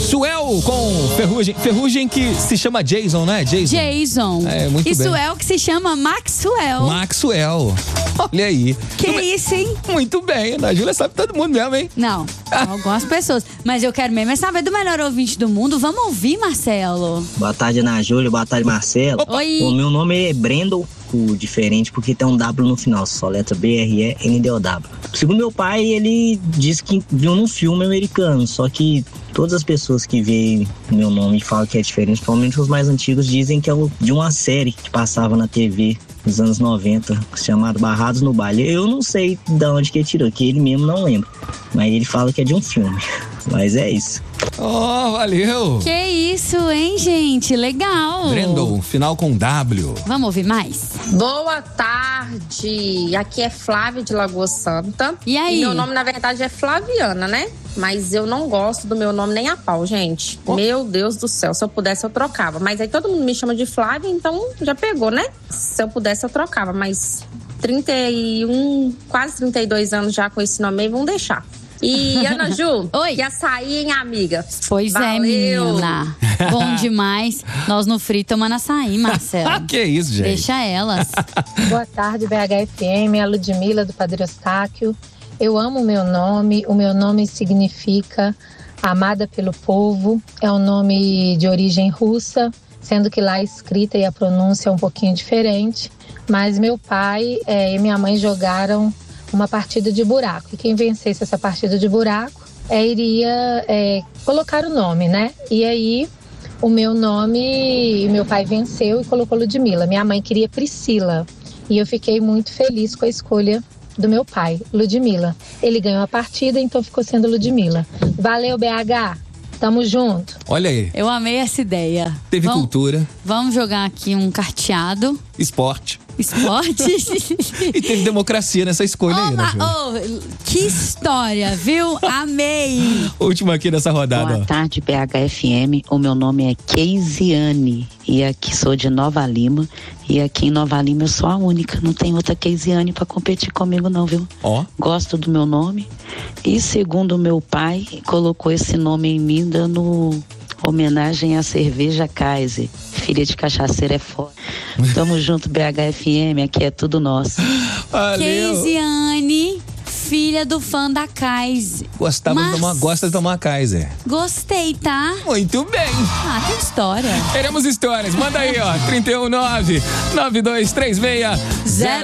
Suel com Ferrugem. Ferrugem que se chama Jason, né? Jason. É, muito e bem. Suel que se chama Maxwell. Maxwell. Olha aí. Que isso, hein? Muito bem. A Júlia sabe todo mundo mesmo, hein? Não, algumas pessoas. Mas eu quero mesmo saber do melhor ouvinte do mundo. Vamos ouvir, Marcelo. Boa tarde, Ana Júlia. Boa tarde, Marcelo. Oi. O meu nome é Brendel, diferente porque tem um W no final, só letra B-R-E-N-D-O-W. Segundo meu pai, ele disse que viu num filme americano, só que todas as pessoas que veem meu nome e falam que é diferente, principalmente os mais antigos, dizem que é de uma série que passava na TV nos anos 90, chamado Barrados no Baile. Eu não sei de onde que ele tirou, que ele mesmo não lembra, mas ele fala que é de um filme. Mas é isso. Oh, valeu. Que isso, hein, gente? Legal. Brendel, final com W. Vamos ouvir mais? Boa tarde. Aqui é Flávia de Lagoa Santa. E aí? E meu nome, na verdade, é Flaviana, né? Mas eu não gosto do meu nome nem a pau, gente. Meu Deus do céu. Se eu pudesse, eu trocava. Mas aí todo mundo me chama de Flávia, então já pegou, né? Se eu pudesse, eu trocava. Mas 31, quase 32 anos já com esse nome aí, vamos deixar. E Ana Ju, Oi. que açaí, hein, amiga? Pois Valeu. é, menina. Bom demais. Nós no Free tomando açaí, Marcelo. Que isso, gente. Deixa elas. Boa tarde, BHFM, a Ludmila do Padre Eustáquio. Eu amo o meu nome significa amada pelo povo, é um nome de origem russa, sendo que lá a escrita e a pronúncia é um pouquinho diferente, mas meu pai e minha mãe jogaram uma partida de buraco, e quem vencesse essa partida de buraco iria colocar o nome, né? E aí o meu nome, meu pai venceu e colocou Ludmila, minha mãe queria Priscila, e eu fiquei muito feliz com a escolha do meu pai, Ludmila. Ele ganhou a partida, então ficou sendo Ludmila. Valeu, BH! Tamo junto. Olha aí. Eu amei essa ideia. Teve cultura. Vamos jogar aqui um carteado. Esporte. E teve democracia nessa escolha aí, né, Júlia? Que história, viu? Amei. Última aqui nessa rodada. Boa tarde, BHFM. O meu nome é Keisiane e aqui sou de Nova Lima. E aqui em Nova Lima eu sou a única. Não tem outra Keisiane pra competir comigo não, viu? Gosto do meu nome. E segundo meu pai, colocou esse nome em mim dando homenagem à cerveja Kaiser. Filha de cachaceira é foda. Tamo junto, BHFM, aqui é tudo nosso. Keisiane, filha do fã da Kaiser. Gosta de tomar Kaiser. Gostei, tá? Muito bem. Tem história. Queremos histórias. Manda aí, ó. 319-9236-0